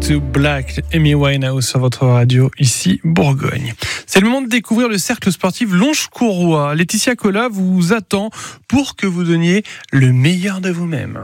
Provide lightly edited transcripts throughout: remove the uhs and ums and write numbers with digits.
to Black, Amy Winehouse sur votre radio, ici Bourgogne. C'est le moment de découvrir le cercle sportif Longe-Courroy. Laetitia Colla vous attend pour que vous donniez le meilleur de vous-même.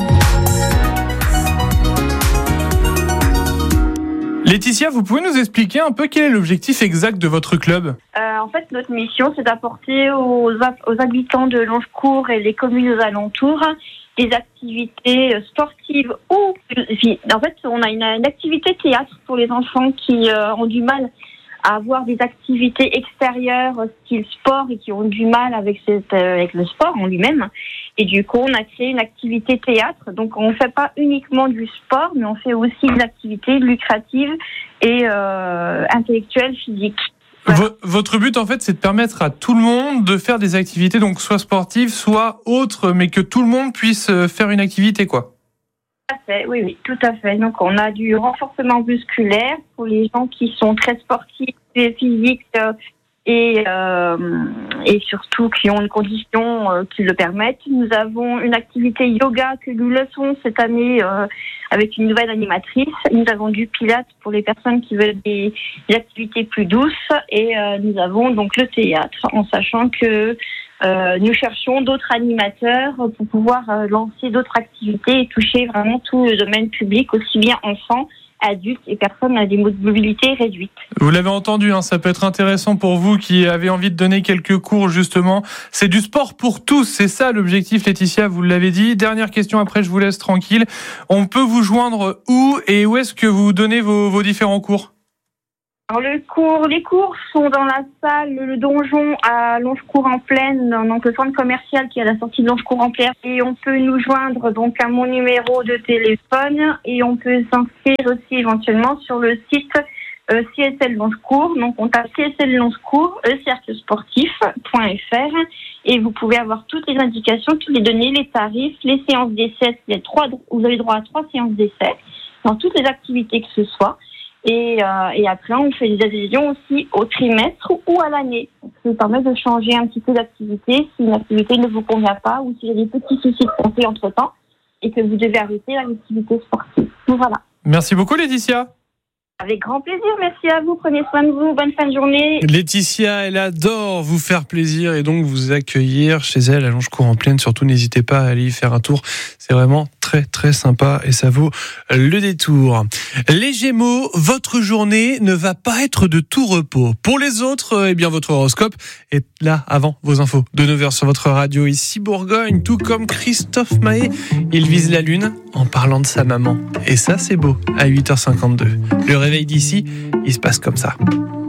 Laetitia, vous pouvez nous expliquer un peu quel est l'objectif exact de votre club ? En fait, notre mission, c'est d'apporter aux habitants de Longe-Cours et les communes aux alentours des activités sportives ou... En fait, on a une activité théâtre pour les enfants qui ont du mal à avoir des activités extérieures, style sport, et qui ont du mal avec le sport en lui-même. Et du coup, on a créé une activité théâtre. Donc, on ne fait pas uniquement du sport, mais on fait aussi des activités lucratives et intellectuelles, physiques. Voilà. Votre but, en fait, c'est de permettre à tout le monde de faire des activités, donc soit sportives, soit autres, mais que tout le monde puisse faire une activité, quoi. Tout à fait, oui, tout à fait. Donc, on a du renforcement musculaire pour les gens qui sont très sportifs et physiques et surtout qui ont une condition qui le permette. Nous avons une activité yoga que nous laissons cette année avec une nouvelle animatrice. Nous avons du pilates pour les personnes qui veulent des activités plus douces et nous avons donc le théâtre, en sachant que nous cherchons d'autres animateurs pour pouvoir lancer d'autres activités et toucher vraiment tout le domaine public, aussi bien enfants, adultes et personnes à des mobilités réduites. Vous l'avez entendu, ça peut être intéressant pour vous qui avez envie de donner quelques cours justement. C'est du sport pour tous, c'est ça l'objectif, Laetitia, vous l'avez dit. Dernière question, après je vous laisse tranquille. On peut vous joindre où et où est-ce que vous donnez vos différents cours ? Alors les cours sont dans la salle Le Donjon à Longe-Cours-en-Plaine, donc le centre commercial qui est à la sortie de Longe-Cours-en-Plaine. Et on peut nous joindre donc à mon numéro de téléphone et on peut s'inscrire aussi éventuellement sur le site CSL Longe-Cours. Donc on tape CSL Longe-Cours, cerclesportif.fr et vous pouvez avoir toutes les indications, toutes les données, les tarifs, les séances d'essai. Vous avez droit à 3 séances d'essai dans toutes les activités que ce soit. Et après, on fait des adhésions aussi au trimestre ou à l'année. Ça vous permet de changer un petit peu d'activité si une activité ne vous convient pas ou s'il y a des petits soucis de santé entre-temps et que vous devez arrêter l'activité sportive. Donc voilà. Merci beaucoup, Laetitia. Avec grand plaisir, merci à vous, prenez soin de vous, bonne fin de journée. Laetitia, elle adore vous faire plaisir et donc vous accueillir chez elle à Longe-Cours-en-Plaine. Surtout, n'hésitez pas à aller y faire un tour, c'est vraiment très très sympa et ça vaut le détour. Les Gémeaux, votre journée ne va pas être de tout repos. Pour les autres, votre horoscope est là avant vos infos de 9h sur votre radio ici Bourgogne, tout comme Christophe Mahé. Il vise la lune en parlant de sa maman. Et ça, c'est beau, à 8h52. Le réveil d'ici, il se passe comme ça.